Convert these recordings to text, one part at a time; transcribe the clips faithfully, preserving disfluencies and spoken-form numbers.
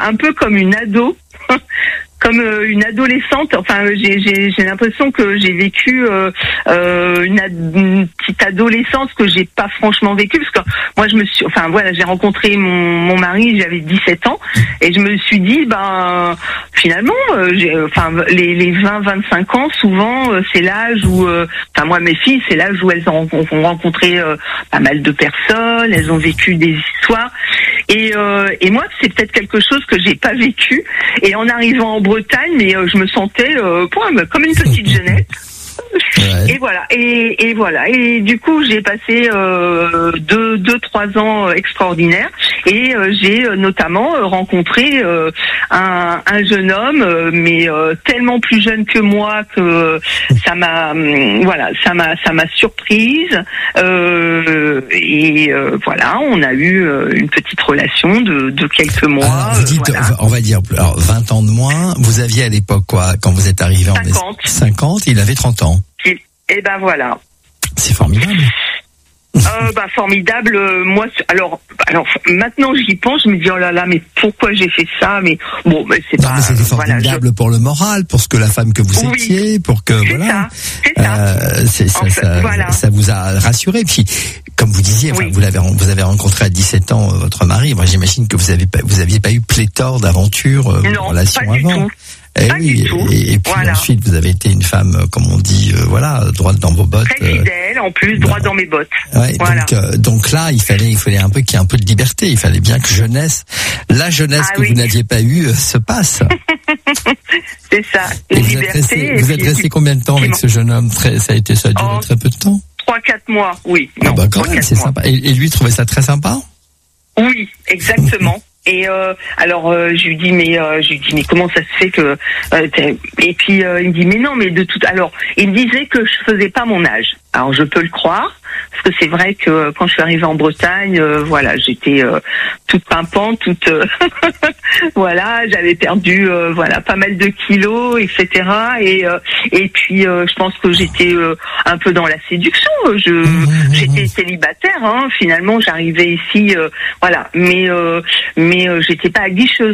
un peu comme une ado. Comme euh, une adolescente, enfin j'ai j'ai j'ai l'impression que j'ai vécu euh, euh, une, ad, une petite adolescence que j'ai pas franchement vécue, parce que moi je me suis, enfin voilà, j'ai rencontré mon mon mari, j'avais dix-sept ans, et je me suis dit ben finalement euh, j'ai, enfin les les vingt vingt-cinq ans souvent euh, c'est l'âge où, euh, enfin moi mes filles c'est l'âge où elles ont, ont rencontré euh, pas mal de personnes, elles ont vécu des histoires, et euh, et moi c'est peut-être quelque chose que j'ai pas vécu, et en arrivant en Bretagne, mais euh, je me sentais euh, comme une petite jeunette. Ouais. Et voilà, et, et voilà, et du coup j'ai passé euh, deux, deux, trois ans extraordinaires, et euh, j'ai notamment rencontré euh, un, un jeune homme, euh, mais euh, tellement plus jeune que moi que ça m'a, euh, voilà, ça m'a, ça m'a surprise, euh, et euh, voilà, on a eu euh, une petite relation de, de quelques mois. Alors, vous dites, voilà. On va dire, alors vingt ans de moins. Vous aviez à l'époque quoi quand vous êtes arrivé en cinquante. cinquante, il avait trente ans. Et ben voilà. C'est formidable. Euh, bah formidable. Euh, moi, alors, alors maintenant j'y pense, je me dis oh là là, mais pourquoi j'ai fait ça? Mais bon, mais c'est non, pas. Mais c'était formidable voilà, je... pour le moral, pour ce que la femme que vous oui. étiez, pour que c'est voilà. Ça, c'est ça. Euh, c'est, ça, fait, ça, voilà. ça vous a rassuré. Puis, comme vous disiez, enfin, oui. vous l'avez, vous avez rencontré à dix-sept ans euh, votre mari. Moi, j'imagine que vous avez, vous aviez pas eu pléthore d'aventures, euh, non, relations pas du avant. tout. Et Pas oui, du tout. Et, et puis voilà. ensuite vous avez été une femme, comme on dit, euh, voilà, droite dans vos bottes. Très fidèle, euh, en plus, droit dans mes bottes. Ouais, voilà. donc, euh, donc là, il fallait, il fallait un peu qu'il y ait un peu de liberté. Il fallait bien que jeunesse, la jeunesse ah, que oui. vous n'aviez pas eue, euh, se passe. C'est ça. Et vous êtes resté, et vous êtes resté puis, combien de temps avec ce jeune homme? Très, ça a été, ça a duré oh, très peu de temps. Trois, quatre mois, oui. Non, ah bah quand même, c'est mois. Sympa. Et, et lui trouvait ça très sympa? Oui, exactement. Et euh, alors euh, je lui dis mais euh, je lui dis mais comment ça se fait que euh, et puis euh, il me dit mais non mais de tout alors il me disait que je faisais pas mon âge. Alors je peux le croire parce que c'est vrai que quand je suis arrivée en Bretagne, euh, voilà, j'étais euh, toute pimpante, toute euh, voilà, j'avais perdu euh, voilà pas mal de kilos, et cetera. Et euh, et puis euh, je pense que j'étais euh, un peu dans la séduction. Je mmh. j'étais célibataire, hein, finalement j'arrivais ici, euh, voilà, mais euh, mais euh, j'étais pas aguicheuse.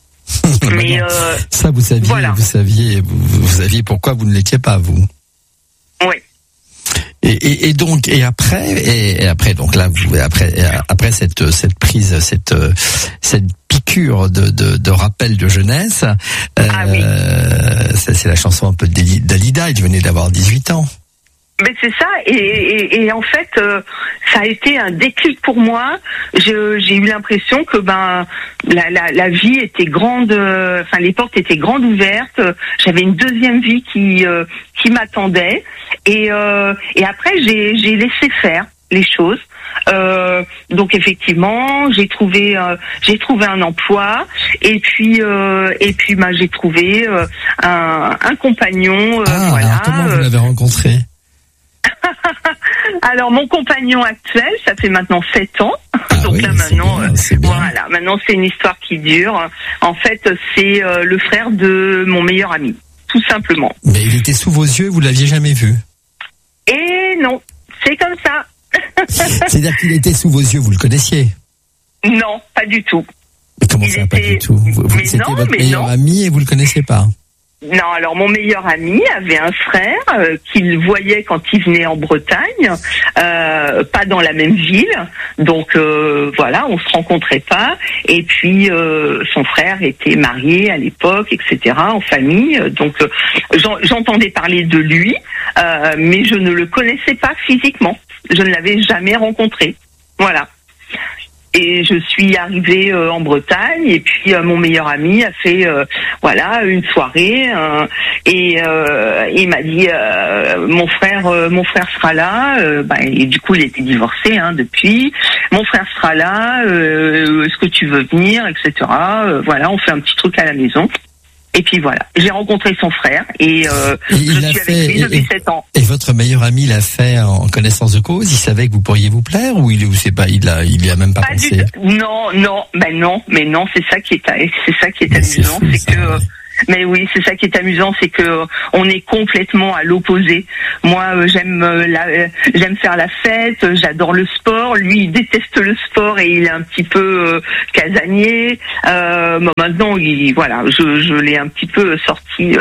mais euh, ça vous saviez, voilà. vous saviez, vous, vous saviez pourquoi vous ne l'étiez pas vous. Oui. Et, et, et donc et après et, et après donc là vous après après cette cette prise cette cette piqûre de de, de rappel de jeunesse euh, ah oui. ça c'est la chanson un peu de Dalida, il venait d'avoir dix-huit ans. Mais c'est ça, et, et, et en fait, euh, ça a été un déclic pour moi. Je, j'ai eu l'impression que ben la, la, la vie était grande, euh, enfin les portes étaient grandes ouvertes. J'avais une deuxième vie qui euh, qui m'attendait, et euh, et après j'ai j'ai laissé faire les choses. Euh, donc effectivement, j'ai trouvé euh, j'ai trouvé un emploi, et puis euh, et puis ben j'ai trouvé euh, un, un compagnon. Euh, ah, voilà. Alors comment vous l'avez rencontré? Alors mon compagnon actuel, ça fait maintenant sept ans. Ah donc oui, là maintenant, bien, euh, voilà, maintenant c'est une histoire qui dure. En fait, c'est euh, le frère de mon meilleur ami, tout simplement. Mais il était sous vos yeux, vous l'aviez jamais vu? Et non, c'est comme ça. C'est-à-dire qu'il était sous vos yeux, vous le connaissiez? Non, pas du tout. Mais comment il ça, était... pas du tout? Vous, vous, C'était non, votre meilleur non. ami et vous le connaissiez pas? Non, alors mon meilleur ami avait un frère euh, qu'il voyait quand il venait en Bretagne, euh, pas dans la même ville, donc euh, voilà, on se rencontrait pas. Et puis euh, son frère était marié à l'époque, et cetera, en famille. Donc euh, j'en, j'entendais parler de lui, euh, mais je ne le connaissais pas physiquement. Je ne l'avais jamais rencontré. Voilà. Et je suis arrivée euh, en Bretagne, et puis euh, mon meilleur ami a fait euh, voilà une soirée, euh, et euh, il m'a dit euh, mon frère euh, mon frère sera là, euh, bah, et du coup il était divorcé hein, depuis. Mon frère sera là, euh, est-ce que tu veux venir, et cetera. Euh, voilà, on fait un petit truc à la maison. Et puis voilà, j'ai rencontré son frère, et, euh, et je suis fait, avec lui depuis et, sept ans. Et votre meilleur ami l'a fait en connaissance de cause? Il savait que vous pourriez vous plaire, ou il ou c'est pas, il a, il y a même pas, pas pensé? Du, non, non, ben non, mais non, c'est ça qui est, c'est ça qui est mais amusant, c'est, fou, c'est ça, que, ouais. Mais oui, c'est ça qui est amusant, c'est que on est complètement à l'opposé. Moi, euh, j'aime euh, la, euh, j'aime faire la fête, euh, j'adore le sport. Lui, il déteste le sport et il est un petit peu euh, casanier. Euh, bon, maintenant, il, voilà, je, je l'ai un petit peu sorti euh,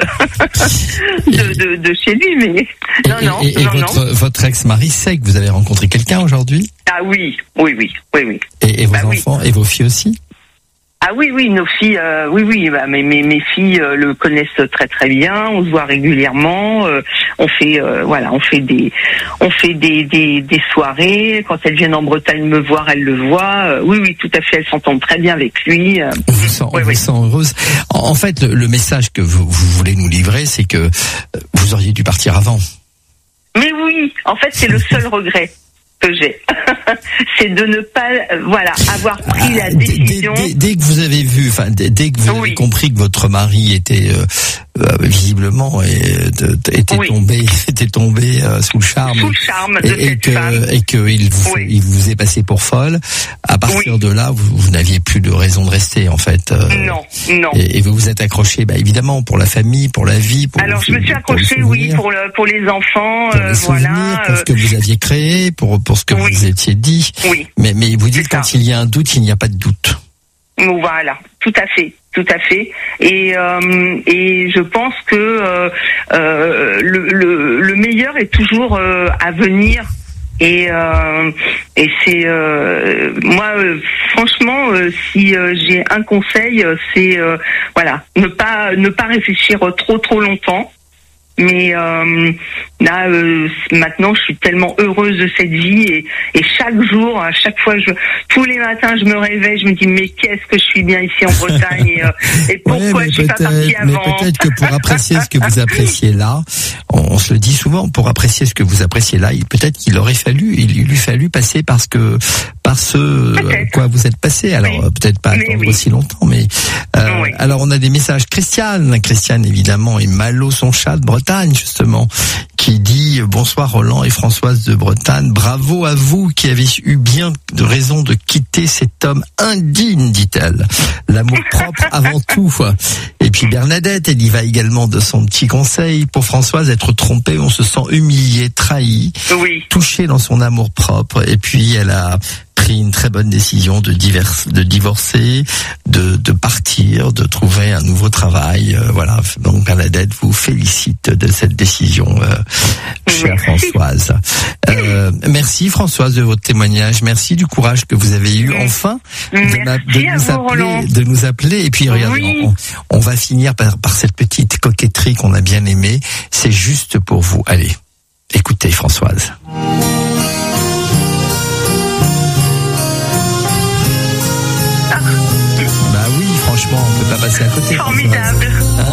de, de, de chez lui, mais non, et, non, et, et non, votre, non. votre ex-mari sait que vous avez rencontré quelqu'un aujourd'hui? Ah oui, oui, oui, oui, oui. Et, et vos Bah oui. enfants et vos filles aussi? Ah oui, oui, nos filles, euh, oui, oui, bah, mes, mes, mes filles euh, le connaissent très très bien. On se voit régulièrement. Euh, on fait, euh, voilà, on fait des, on fait des, des, des soirées. Quand elles viennent en Bretagne me voir, elles le voient. Euh, oui, oui, tout à fait. Elles s'entendent très bien avec lui. Euh, On vous sent, oui, on oui. vous sent heureuse. En, en fait, le, le message que vous, vous voulez nous livrer, c'est que vous auriez dû partir avant. Mais oui, en fait, c'est le seul regret que j'ai, c'est de ne pas, euh, voilà, avoir pris la décision. Dès, dès, dès que vous avez vu, enfin, dès, dès que vous Oui. avez compris que votre mari était euh, euh, visiblement et, de, de, était Oui. tombé, était tombé euh, sous le charme, Sous le charme et, de et cette que femme. et que il vous, Oui. il vous est passé pour folle. À partir Oui. de là, vous, vous n'aviez plus de raison de rester, en fait. Euh, Non, non. Et, et vous vous êtes accroché, bah, évidemment, pour la famille, pour la vie, pour. Alors le, je me suis pour le accrochée, oui, souvenir, pour le, pour les enfants, pour euh, les souvenirs, voilà. pour ce que vous aviez créé, pour pour ce que Oui. vous étiez dit. Oui. Mais mais vous dites C'est quand ça. il y a un doute, il n'y a pas de doute. Voilà, tout à fait, tout à fait. Et euh, et je pense que euh, euh, le, le le meilleur est toujours euh, à venir. Et euh, et c'est euh, moi euh, franchement euh, si euh, j'ai un conseil, euh, c'est euh, voilà, ne pas ne pas réfléchir trop trop longtemps. Mais euh, là, euh, maintenant, je suis tellement heureuse de cette vie et, et chaque jour, à chaque fois, je, tous les matins, je me réveille, je me dis mais qu'est-ce que je suis bien ici en Bretagne et, euh, et pourquoi Ouais, je suis pas partie mais avant. peut-être que pour apprécier ce que vous appréciez là, on, on se le dit souvent, pour apprécier ce que vous appréciez là, il, peut-être qu'il aurait fallu, il lui fallu passer parce que par ce euh, quoi vous êtes passé. Alors Oui. euh, peut-être pas Mais attendre oui. aussi longtemps, mais euh, Oui. alors on a des messages. Christiane, Christiane évidemment, et Malo son chat de Bretagne justement, qui dit euh, bonsoir Roland et Françoise de Bretagne, bravo à vous qui avez eu bien de raison de quitter cet homme indigne, dit-elle. L'amour propre avant tout. Et puis Bernadette, elle y va également de son petit conseil. Pour Françoise, être trompée, on se sent humilié, trahi, Oui. touché dans son amour propre. Et puis elle a pris une très bonne décision de, divers, de divorcer, de, de partir, de trouver un nouveau travail. Euh, voilà. Donc Bernadette vous félicite de cette décision, euh, chère Merci. Françoise. Euh, merci Françoise de votre témoignage. Merci du courage que vous avez eu enfin de, m'a- de Merci à nous vous, Roland. appeler, de nous appeler. Et puis regardez, Oui. on, on va finir par, par cette petite coquetterie qu'on a bien aimée. C'est juste pour vous. Allez, écoutez Françoise. Bah oui, franchement, on peut pas passer à côté. Françoise. Formidable. Hein?